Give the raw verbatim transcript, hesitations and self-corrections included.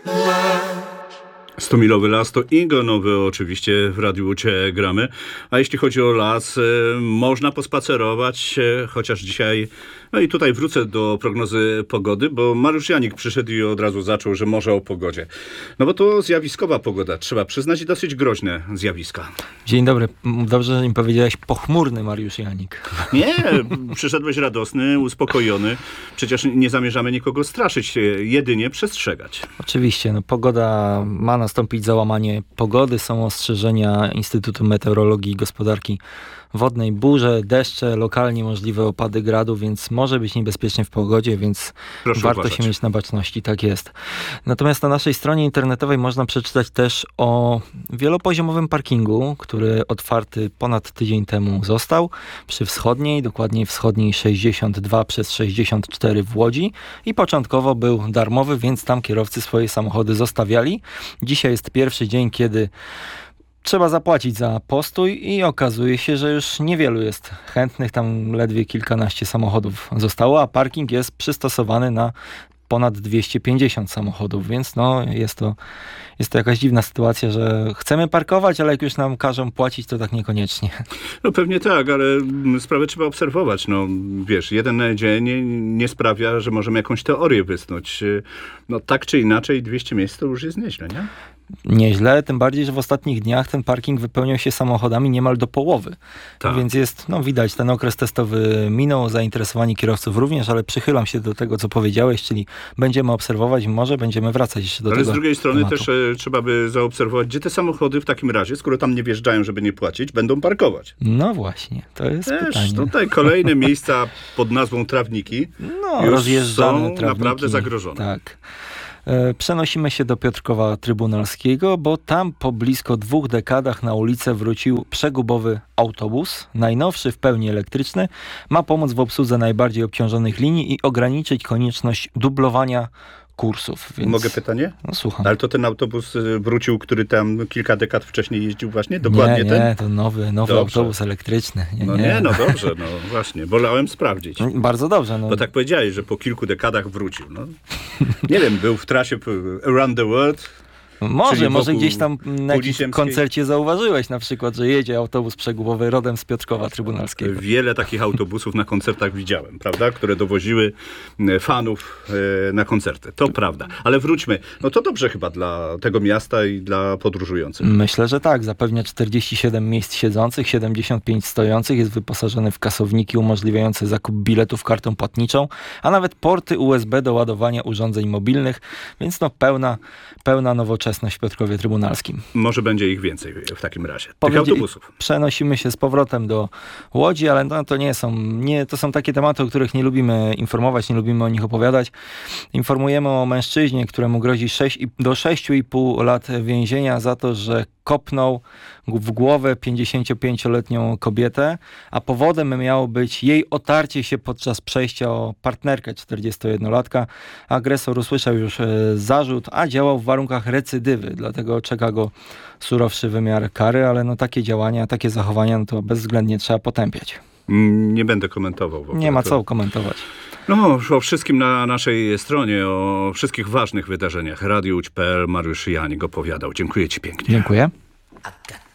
Stomilowy las to Ingo Nowy oczywiście w Radiu Cie gramy. A jeśli chodzi o las, e, można pospacerować, e, chociaż dzisiaj... No i tutaj wrócę do prognozy pogody, bo Mariusz Janik przyszedł i od razu zaczął, że może o pogodzie. No bo to zjawiskowa pogoda, trzeba przyznać, i dosyć groźne zjawiska. Dzień dobry. Dobrze, że mi powiedziałeś pochmurny Mariusz Janik. Nie, przyszedłeś radosny, uspokojony. Przecież nie zamierzamy nikogo straszyć, jedynie przestrzegać. Oczywiście, no pogoda, ma nastąpić załamanie pogody, są ostrzeżenia Instytutu Meteorologii i Gospodarki Wodnej, burze, deszcze, lokalnie możliwe opady gradu, więc może być niebezpiecznie w pogodzie, więc Proszę warto uważać. się mieć na baczności, tak jest. Natomiast na naszej stronie internetowej można przeczytać też o wielopoziomowym parkingu, który otwarty ponad tydzień temu został przy Wschodniej, dokładniej Wschodniej sześćdziesiąt dwa przez sześćdziesiąt cztery w Łodzi i początkowo był darmowy, więc tam kierowcy swoje samochody zostawiali. Dzisiaj jest pierwszy dzień, kiedy trzeba zapłacić za postój i okazuje się, że już niewielu jest chętnych. Tam ledwie kilkanaście samochodów zostało, a parking jest przystosowany na ponad dwieście pięćdziesiąt samochodów, więc no jest to, jest to jakaś dziwna sytuacja, że chcemy parkować, ale jak już nam każą płacić, to tak niekoniecznie. No pewnie tak, ale sprawę trzeba obserwować. No wiesz, jeden dzień nie sprawia, że możemy jakąś teorię wysnuć. No tak czy inaczej dwieście miejsc to już jest nieźle, nie? Nieźle, tym bardziej, że w ostatnich dniach ten parking wypełniał się samochodami niemal do połowy. Tak. Więc jest, no widać, ten okres testowy minął, zainteresowanie kierowców również, ale przychylam się do tego, co powiedziałeś, czyli będziemy obserwować i może będziemy wracać jeszcze do ale tego z drugiej strony tematu. też e, trzeba by zaobserwować, gdzie te samochody w takim razie, skoro tam nie wjeżdżają, żeby nie płacić, będą parkować. No właśnie, to jest Wiesz, pytanie. tutaj kolejne miejsca pod nazwą trawniki No, już rozjeżdżane są trawniki. naprawdę zagrożone. Tak. E, Przenosimy się do Piotrkowa Trybunalskiego, bo tam po blisko dwóch dekadach na ulicę wrócił przegubowy autobus, najnowszy, w pełni elektryczny. Ma pomóc w obsłudze najbardziej obciążonych linii i ograniczyć konieczność dublowania kursów. Więc... Mogę pytanie? No słucham. Ale to ten autobus y, wrócił, który tam kilka dekad wcześniej jeździł właśnie? Dokładnie nie, ten? Nie, to nowy, nowy Dobrze. autobus elektryczny. Nie, No nie. nie, no dobrze, no właśnie, wolałem sprawdzić. Bardzo dobrze. No. Bo tak powiedziałeś, że po kilku dekadach wrócił. No. Nie wiem, był w trasie p- Around the World. Może, czyli może wokół gdzieś tam na Kuli jakimś Ziemskiej. koncercie zauważyłeś na przykład, że jedzie autobus przegubowy rodem z Piotrkowa Trybunalskiego. Wiele takich autobusów na koncertach widziałem, prawda? Które dowoziły e, fanów e, na koncerty. To prawda. Ale wróćmy. No to dobrze chyba dla tego miasta i dla podróżujących. Myślę, że tak. Zapewnia czterdzieści siedem miejsc siedzących, siedemdziesiąt pięć stojących. Jest wyposażony w kasowniki umożliwiające zakup biletów kartą płatniczą, a nawet porty U S B do ładowania urządzeń mobilnych, więc no pełna, pełna nowoczesność w Piotrkowie Trybunalskim. Może będzie ich więcej w takim razie. Tych Powiedzi- autobusów. Przenosimy się z powrotem do Łodzi, ale no, to nie są, nie, to są takie tematy, o których nie lubimy informować, nie lubimy o nich opowiadać. Informujemy o mężczyźnie, któremu grozi sześć i- do sześć i pół lat więzienia za to, że kopnął w głowę pięćdziesięciopięcioletnią kobietę, a powodem miało być jej otarcie się podczas przejścia o partnerkę czterdziestojednolatka. Agresor usłyszał już e, zarzut, a działał w warunkach recydywy, dlatego czeka go surowszy wymiar kary, ale no takie działania, takie zachowania no to bezwzględnie trzeba potępiać. Mm, Nie będę komentował. w ogóle. Nie ma To- co komentować. No, o wszystkim na naszej stronie, o wszystkich ważnych wydarzeniach. Radio Łódź kropka pe el, Mariusz Janik opowiadał. Dziękuję ci pięknie. Dziękuję. I got